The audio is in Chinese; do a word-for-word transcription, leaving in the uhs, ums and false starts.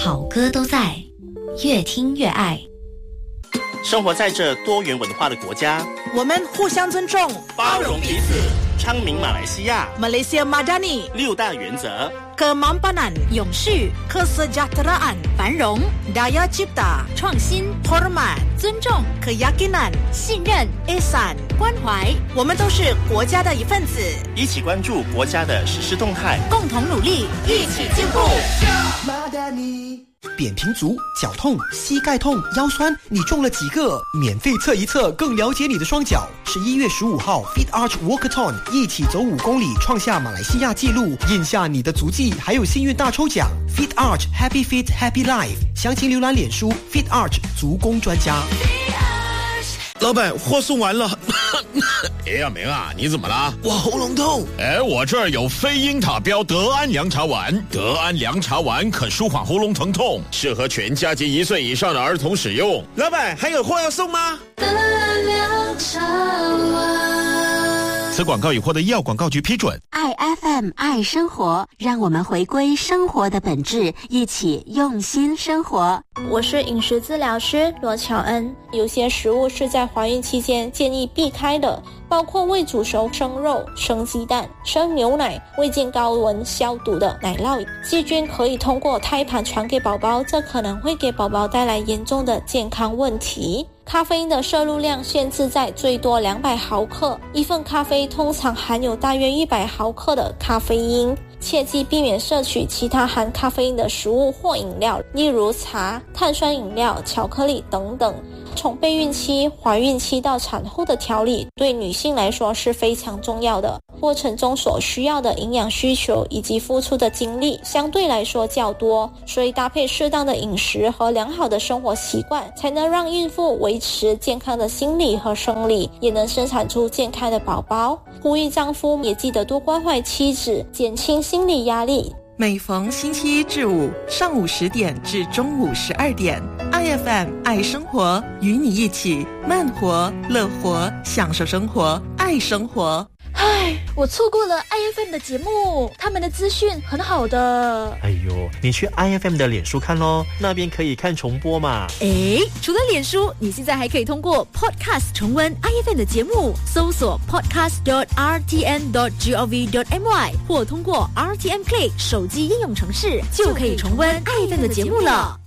好歌都在，越听越爱。 生活在这多元文化的国家， 我们互相尊重， 包容彼此。昌明马来西亚 Malaysia Madani 六大原则 ：Kemampanan 永续、 Kesejahteraan 繁荣、 Daya Cipta 创新、 Hormat 尊重、 Keyakinan 信任、 Ihsan 关怀。 我们都是国家的一份子， 一起关注国家的实施动态， 共同努力，一起进步。 扁平足、脚痛、膝盖痛、腰酸，你中了几个？免费测一测，更了解你的双脚。十一月十五号 Fit Arch Walkathon 一起走五公里，创下马来西亚纪录，印下你的足迹，还有幸运大抽奖。Fit Arch Happy Fit Happy Life， 详情浏览脸书 Fit Arch 足工专家。 老板，货送完了。哎呀，明啊，你怎么了？我喉咙痛。哎，我这儿有非英塔标德安凉茶丸，德安凉茶丸可舒缓喉咙疼痛，适合全家及一岁以上的儿童使用。老板，还有货要送吗？德安凉茶丸。此广告已获得医药广告局批准。 爱 F M 爱生活，让我们回归生活的本质，一起用心生活。 我是饮食治疗师罗乔恩。有些食物是在怀孕期间建议避开的，包括未煮熟生肉、生鸡蛋、生牛奶、未经高温消毒的奶酪。细菌可以通过胎盘传给宝宝，这可能会给宝宝带来严重的健康问题。咖啡因的摄入量限制在最多两百毫克，一份咖啡通常含有大约一百毫克的咖啡因。切记避免摄取其他含咖啡因的食物或饮料，例如茶、碳酸饮料、巧克力等等。从备孕期、怀孕期到产后的调理，对女性来说是非常重要的。过程中所需要的营养需求以及付出的精力相对来说较多，所以搭配适当的饮食和良好的生活习惯，才能让孕妇维持健康的心理和生理，也能生产出健康的宝宝。呼吁丈夫也记得多关怀妻子，减轻心理压力。 每逢星期一至五上午十点至中午十二点， I F M 爱生活，与你一起慢活乐活，享受生活，爱生活。 唉，我错过了 I F M 的节目，他们的资讯很好的。 哎呦，你去 I F M 的脸书看咯，那边可以看重播嘛。 诶，除了脸书，你现在还可以通过 Podcast 重温 I F M 的节目，搜索 podcast dot r t n dot gov dot my 或通过 R T M Play 手机应用程式，就可以重温 I F M 的节目了。